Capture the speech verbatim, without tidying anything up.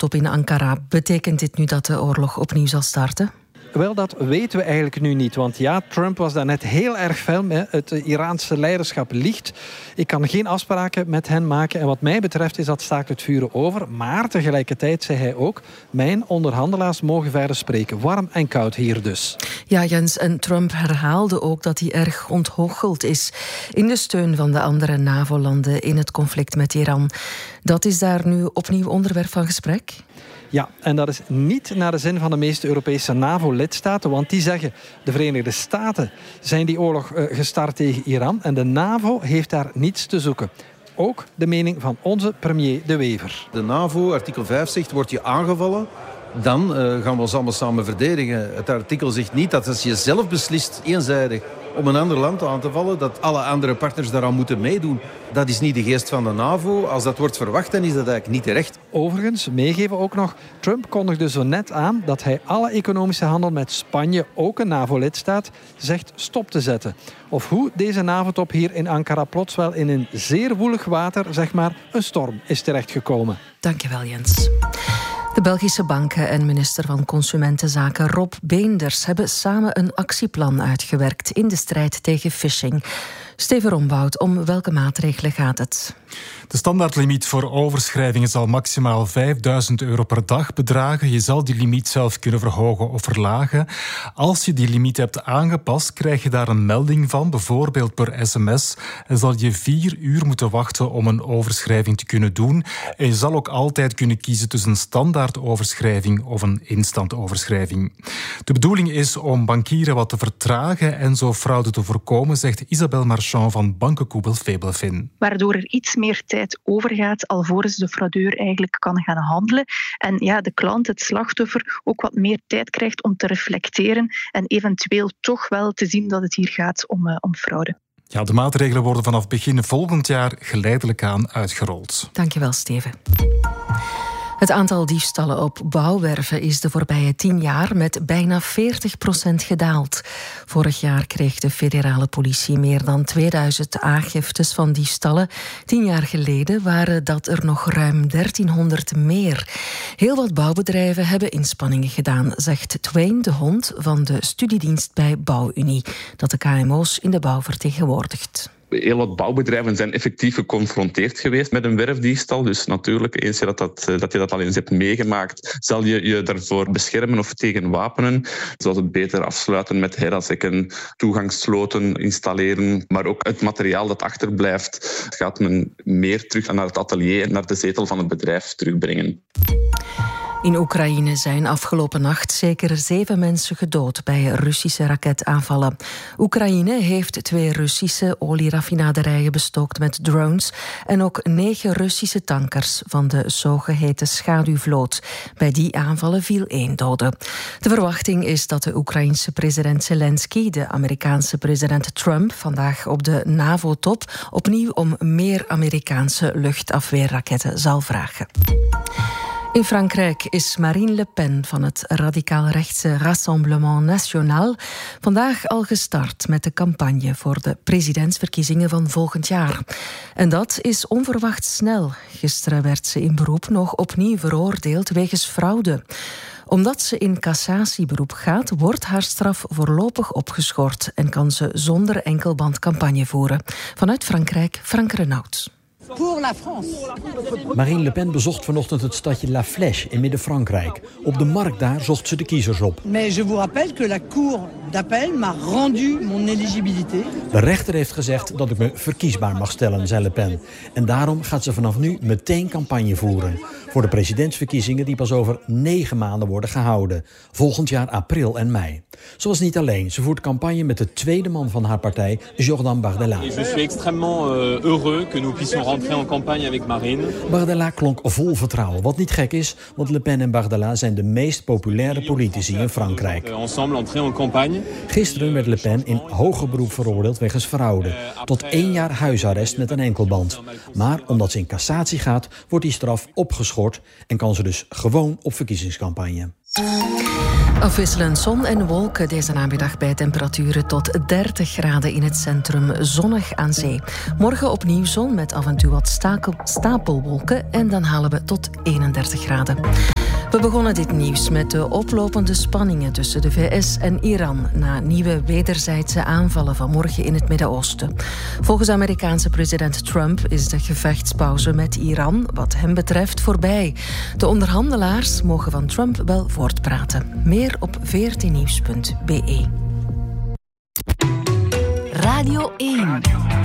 NAVO-top in Ankara. Betekent dit nu dat de oorlog opnieuw zal starten? Wel, dat weten we eigenlijk nu niet. Want ja, Trump was daar net heel erg fel mee. Het Iraanse leiderschap liegt. Ik kan geen afspraken met hen maken. En wat mij betreft is dat staakt het vuren over. Maar tegelijkertijd zei hij ook, mijn onderhandelaars mogen verder spreken. Warm en koud hier dus. Ja, Jens, en Trump herhaalde ook dat hij erg ontgoocheld is in de steun van de andere NAVO-landen in het conflict met Iran. Dat is daar nu opnieuw onderwerp van gesprek? Ja, en dat is niet naar de zin van de meeste Europese NAVO-lidstaten, want die zeggen, de Verenigde Staten zijn die oorlog uh, gestart tegen Iran en de NAVO heeft daar niets te zoeken. Ook de mening van onze premier De Wever. De NAVO, artikel vijf zegt, wordt je aangevallen, dan uh, gaan we ons allemaal samen verdedigen. Het artikel zegt niet dat als je zelf beslist, eenzijdig, om een ander land aan te vallen, dat alle andere partners daaraan moeten meedoen. Dat is niet de geest van de NAVO. Als dat wordt verwacht, dan is dat eigenlijk niet terecht. Overigens, meegeven ook nog, Trump kondigde zo net aan dat hij alle economische handel met Spanje, ook een NAVO-lidstaat, zegt stop te zetten. Of hoe deze NAVO-top hier in Ankara plots wel in een zeer woelig water, zeg maar, een storm is terechtgekomen. Dankjewel, Jens. De Belgische banken en minister van Consumentenzaken Rob Beenders hebben samen een actieplan uitgewerkt in de strijd tegen phishing. Steven Rombout, om welke maatregelen gaat het? De standaardlimiet voor overschrijvingen zal maximaal vijfduizend euro per dag bedragen. Je zal die limiet zelf kunnen verhogen of verlagen. Als je die limiet hebt aangepast, krijg je daar een melding van, bijvoorbeeld per sms. En zal je vier uur moeten wachten om een overschrijving te kunnen doen. En je zal ook altijd kunnen kiezen tussen een standaardoverschrijving of een instantoverschrijving. De bedoeling is om bankieren wat te vertragen en zo fraude te voorkomen, zegt Isabelle Marchand van bankenkoepel Febelfin. Waardoor er iets meer tijd overgaat alvorens de fraudeur eigenlijk kan gaan handelen. En ja, de klant, het slachtoffer, ook wat meer tijd krijgt om te reflecteren en eventueel toch wel te zien dat het hier gaat om, uh, om fraude. Ja, de maatregelen worden vanaf begin volgend jaar geleidelijk aan uitgerold. Dankjewel, Steven. Het aantal diefstallen op bouwwerven is de voorbije tien jaar met bijna veertig procent gedaald. Vorig jaar kreeg de federale politie meer dan tweeduizend aangiftes van diefstallen. Tien jaar geleden waren dat er nog ruim dertienhonderd meer. Heel wat bouwbedrijven hebben inspanningen gedaan, zegt Twain de Hond van de studiedienst bij Bouwunie, dat de K M O's in de bouw vertegenwoordigt. Heel wat bouwbedrijven zijn effectief geconfronteerd geweest met een werfdiefstal. Dus natuurlijk, eens je dat, dat, dat je dat al eens hebt meegemaakt, zal je je daarvoor beschermen of tegen wapenen. Zoals het beter afsluiten met heradzekken, toegangssloten installeren, maar ook het materiaal dat achterblijft, gaat men meer terug naar het atelier en naar de zetel van het bedrijf terugbrengen. In Oekraïne zijn afgelopen nacht zeker zeven mensen gedood bij Russische raketaanvallen. Oekraïne heeft twee Russische olieraffinaderijen bestookt met drones en ook negen Russische tankers van de zogeheten schaduwvloot. Bij die aanvallen viel één dode. De verwachting is dat de Oekraïense president Zelensky de Amerikaanse president Trump vandaag op de NAVO-top opnieuw om meer Amerikaanse luchtafweerraketten zal vragen. In Frankrijk is Marine Le Pen van het radicaal-rechtse Rassemblement National vandaag al gestart met de campagne voor de presidentsverkiezingen van volgend jaar. En dat is onverwacht snel. Gisteren werd ze in beroep nog opnieuw veroordeeld wegens fraude. Omdat ze in cassatieberoep gaat, wordt haar straf voorlopig opgeschort en kan ze zonder enkelband campagne voeren. Vanuit Frankrijk, Frank Renaud. Marine Le Pen bezocht vanochtend het stadje La Flèche in Midden-Frankrijk. Op de markt daar zocht ze de kiezers op. Mais je vous rappelle que la cour d'appel m'a rendu mon éligibilité. De rechter heeft gezegd dat ik me verkiesbaar mag stellen, zei Le Pen. En daarom gaat ze vanaf nu meteen campagne voeren. Voor de presidentsverkiezingen die pas over negen maanden worden gehouden. Volgend jaar april en mei. Ze was niet alleen. Ze voert campagne met de tweede man van haar partij, Jordan Bardella. Je suis extrêmement heureux que nous puissions rentrer en campagne avec Marine. Bardella klonk vol vertrouwen. Wat niet gek is, want Le Pen en Bardella zijn de meest populaire politici in Frankrijk. Ensemble entrer en campagne. Gisteren werd Le Pen in hoger beroep veroordeeld wegens fraude. Tot één jaar huisarrest met een enkelband. Maar omdat ze in cassatie gaat, wordt die straf opgeschort en kan ze dus gewoon op verkiezingscampagne. Afwisselend zon en wolken deze namiddag bij temperaturen tot dertig graden in het centrum, zonnig aan zee. Morgen opnieuw zon met af en toe wat stakel, stapelwolken en dan halen we tot eenendertig graden. We begonnen dit nieuws met de oplopende spanningen tussen de V S en Iran na nieuwe wederzijdse aanvallen vanmorgen in het Midden-Oosten. Volgens Amerikaanse president Trump is de gevechtspauze met Iran wat hem betreft voorbij. De onderhandelaars mogen van Trump wel voortpraten. Meer op veertien nieuws punt b e. Radio één.